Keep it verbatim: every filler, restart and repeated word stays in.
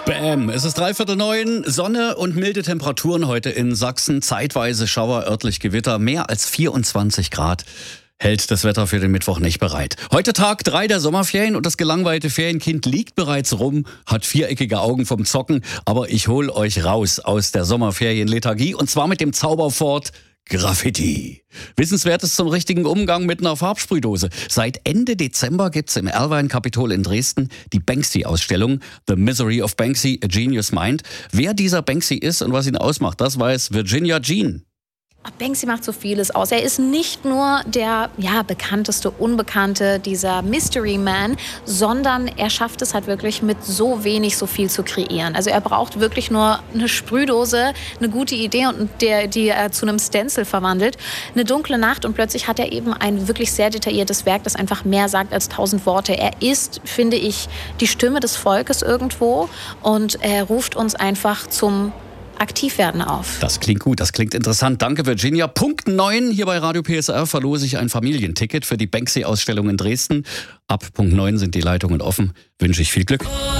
Bäm, es ist dreiviertel neun, Sonne und milde Temperaturen heute in Sachsen, zeitweise Schauer, örtlich Gewitter, mehr als vierundzwanzig Grad. Hält das Wetter für den Mittwoch nicht bereit. Heute Tag drei der Sommerferien und das gelangweilte Ferienkind liegt bereits rum, hat viereckige Augen vom Zocken. Aber ich hol euch raus aus der Sommerferienlethargie und zwar mit dem Zauberwort Graffiti. Wissenswertes zum richtigen Umgang mit einer Farbsprühdose. Seit Ende Dezember gibt's im Erlwein-Kapitol in Dresden die Banksy-Ausstellung The Misery of Banksy, A Genius Mind. Wer dieser Banksy ist und was ihn ausmacht, das weiß Virginia Jean. Banksy macht so vieles aus. Er ist nicht nur der ja, bekannteste Unbekannte, dieser Mystery Man, sondern er schafft es halt wirklich mit so wenig so viel zu kreieren. Also er braucht wirklich nur eine Sprühdose, eine gute Idee und der, die er zu einem Stencil verwandelt. Eine dunkle Nacht und plötzlich hat er eben ein wirklich sehr detailliertes Werk, das einfach mehr sagt als tausend Worte. Er ist, finde ich, die Stimme des Volkes irgendwo und er ruft uns einfach zum aktiv werden auf. Das klingt gut, das klingt interessant. Danke, Virginia. Punkt neun hier bei Radio P S R verlose ich ein Familienticket für die Banksy-Ausstellung in Dresden. Ab Punkt neun sind die Leitungen offen. Wünsche ich viel Glück.